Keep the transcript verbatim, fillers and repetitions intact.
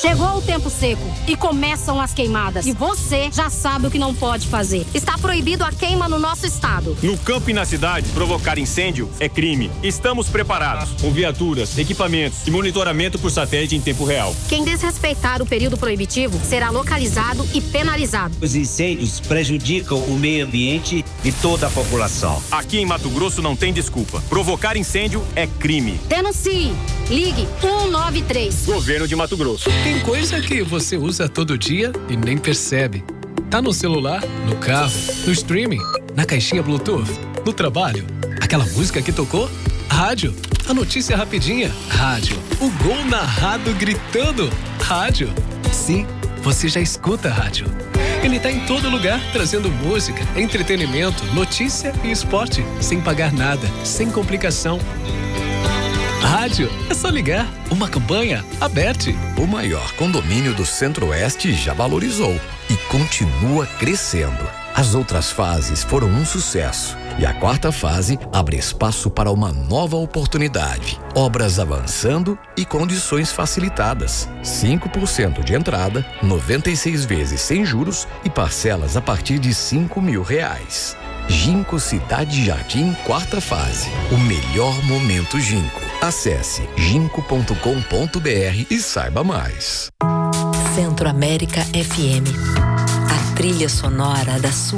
Chegou o tempo seco e começam as queimadas. E você já sabe o que não pode fazer. Está proibido a queima no nosso estado. No campo e na cidade, provocar incêndio é crime. Estamos preparados, com viaturas, equipamentos e monitoramento por satélite em tempo real. Quem desrespeitar o período proibitivo será localizado e penalizado. Os incêndios prejudicam o meio ambiente e toda a população. Aqui em Mato Grosso não tem desculpa. Provocar incêndio é crime. Denuncie. Ligue um nove três. Governo de Mato Grosso. Tem coisa que você usa todo dia e nem percebe. Tá no celular, no carro, no streaming, na caixinha Bluetooth, no trabalho. Aquela música que tocou? Rádio. A notícia rapidinha? Rádio. O gol narrado gritando? Rádio. Sim, você já escuta rádio. Ele tá em todo lugar, trazendo música, entretenimento, notícia e esporte, sem pagar nada, sem complicação. Rádio, é só ligar. Uma campanha aberta. O maior condomínio do Centro-Oeste já valorizou e continua crescendo. As outras fases foram um sucesso e a quarta fase abre espaço para uma nova oportunidade. Obras avançando e condições facilitadas. cinco por cento de entrada, noventa e seis vezes sem juros e parcelas a partir de cinco mil reais. Ginco Cidade Jardim, quarta fase. O melhor momento Ginco. Acesse ginco ponto com ponto br e saiba mais. Centro América F M. A trilha sonora da sua